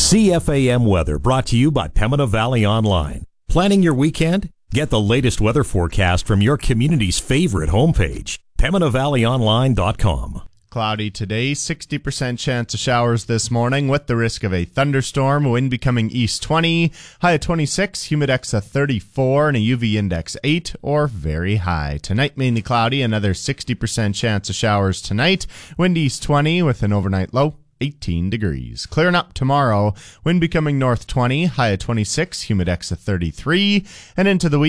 CFAM weather brought to you by Pembina Valley Online. Planning your weekend? Get the latest weather forecast from your community's favorite homepage, PembinaValleyOnline.com. Cloudy today, 60% chance of showers this morning with the risk of a thunderstorm, wind becoming east 20, high of 26, humidex of 34, and a UV index 8 or very high. Tonight, mainly cloudy, another 60% chance of showers tonight, wind east 20 with an overnight low 18 degrees. Clearing up tomorrow, wind becoming north 20, high of 26, humidex of 33, and into the week.